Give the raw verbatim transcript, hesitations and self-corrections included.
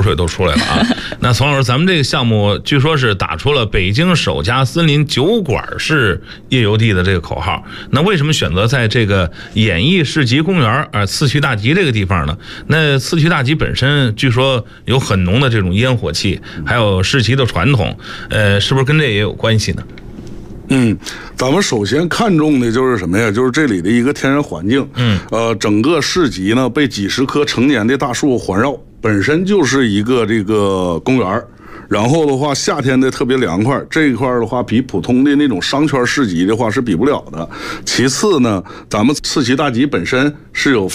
水都出来了啊。那丛老师，咱们这个项目据说是打出了北京首家森林酒馆式夜游地的这个口号，那为什么选择在这个演艺市集公园呃四渠大集这个地方呢？那四渠大集本身据说有很浓的这种烟火气，还有市集的传统，呃，是不是跟这也有关系呢？ 嗯，咱们首先看重的就是什么呀？就是这里的一个天然环境。嗯，呃，整个市集呢被几十棵成年的大树环绕，本身就是一个这个公园。然后的话，夏天的特别凉快，这一块的话比普通的那种商圈市集的话是比不了的。其次呢，咱们四渠大集本身是有